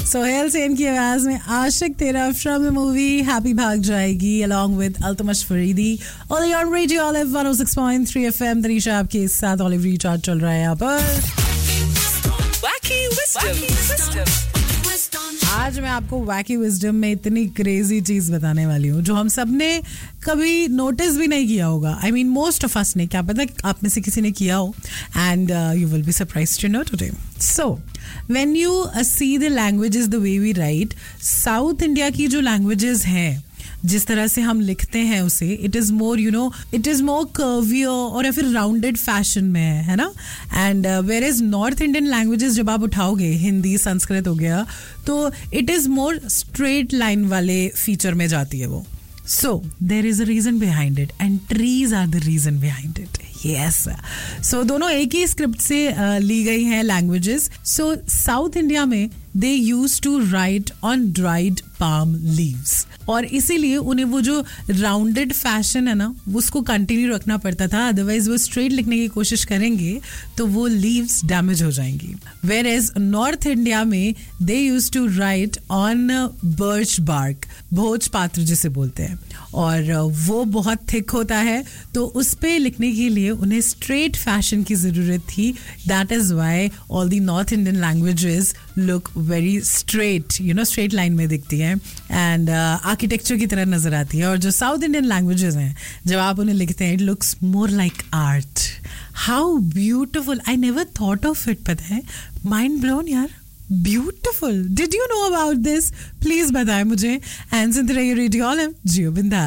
सोहेल सेन की आवाज में आशिक तेरा फ्रॉम द मूवी हैप्पी भाग जाएगी along with Altamash Faridi only on Radio Olive 106.3 FM। Tanisha आपके साथ ऑलिव रिचार्ज चल रहा है यहाँ पर। Wacky Wisdom. आज मैं आपको वैकी विजडम में इतनी क्रेजी चीज बताने वाली हूँ जो हम सब ने कभी नोटिस भी नहीं किया होगा। I mean most of us ने, क्या पता आप में से किसी ने किया हो, and you will be surprised to know today. So when you see the languages the way we write, south India की जो लैंग्वेजेस हैं, जिस तरह से हम लिखते हैं उसे, इट इज मोर कर्वियर और या फिर राउंडेड फैशन में है ना। And where is north Indian languages जब आप उठाओगे, हिंदी संस्कृत हो गया, तो it is more straight line वाले फीचर में जाती है वो। So there is a reason behind it and trees are the reason behind it. Yes, सो दोनों एक ही स्क्रिप्ट से ली गई हैं लैंग्वेजेस। सो साउथ इंडिया में दे use to right on dried palm leaves, और इसीलिए उन्हें वो जो राउंडेड फैशन है ना, उसको कंटिन्यू रखना पड़ता था। अदरवाइज वो स्ट्रेट लिखने की कोशिश करेंगे तो वो लीव्स डैमेज हो जाएंगी। वेयर एज नॉर्थ इंडिया में दे use to right on birch bark, भोज पात्र जिसे बोलते हैं, और वो बहुत थिक होता है, तो उस पे लिखने के लिए उन्हें स्ट्रेट फैशन की ज़रूरत थी। That is why all the north Indian languages look very straight, straight line में दिखती हैं एंड आर्किटेक्चर की तरह नजर आती है। और जो साउथ इंडियन लैंग्वेजेस हैं, जब आप उन्हें लिखते हैं, it looks more like art. How beautiful, I never thought of it. पता है, माइंड ब्लोन यार, beautiful. Did you know about this? Please बताएं मुझे। एंड सुनते रहिए रेडियो ऑलिव, जियो बिंदास।